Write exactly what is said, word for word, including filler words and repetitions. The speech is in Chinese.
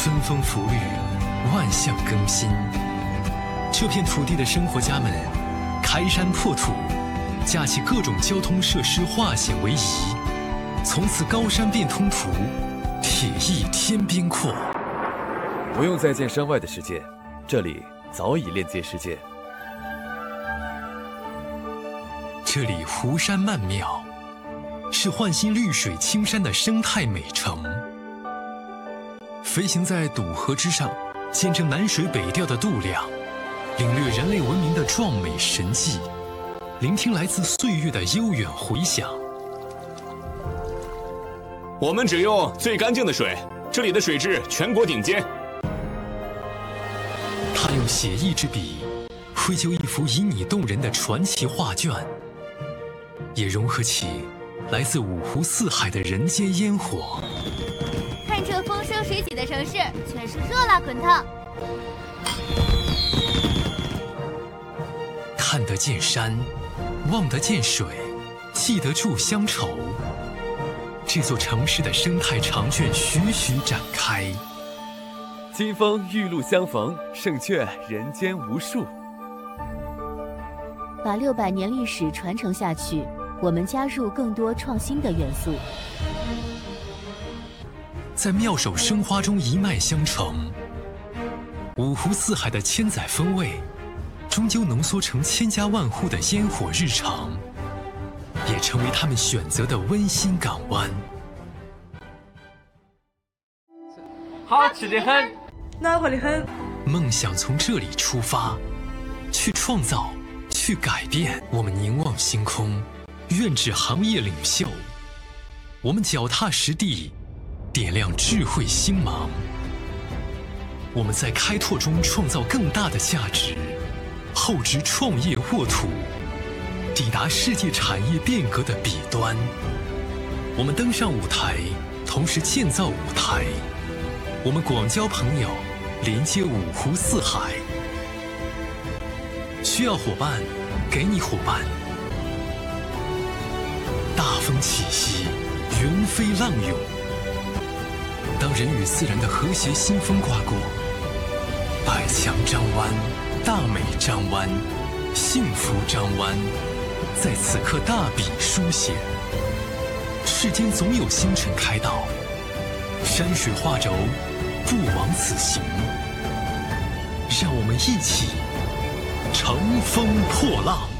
分风拂绿，万象更新。这片土地的生活家们开山破土，架起各种交通设施，化险为夷。从此高山变通途，铁翼天边阔。 不用再见山外的世界，这里早已链接世界。 这里湖山曼妙，是焕新绿水青山的生态美城。飞行在堵河之上，见证南水北调的度量，领略人类文明的壮美神迹，聆听来自岁月的悠远回响。 我们只用最干净的水，这里的水质全国顶尖。 他用写意之笔，绘就一幅旖旎动人的传奇画卷，也融合起来自五湖四海的人间烟火。 看这风生水起的城市，全是热辣滚烫。 看得见山，望得见水，记得住乡愁。这座城市的生态长卷徐徐展开。 金风玉露相逢，胜却人间无数。 把六百年历史传承下去，我们加入更多创新的元素， 在妙手生花中一脉相承。五湖四海的千载风味，终究浓缩成千家万户的烟火日常，也成为他们选择的温馨港湾。 好吃的很，暖和的很。 梦想从这里出发，去创造，去改变。我们凝望星空，愿指行业领袖。我们脚踏实地，点亮智慧星芒。我们在开拓中创造更大的价值，厚植创业沃土，抵达世界产业变革的彼端。我们登上舞台，同时建造舞台。我们广交朋友，连接五湖四海。需要伙伴，给你伙伴。大风起兮，云飞浪涌。当人与自然的和谐新风刮过，百强张湾，大美张湾，幸福张湾，在此刻大笔书写。世间总有星辰开道，山水画轴不枉此行。让我们一起乘风破浪。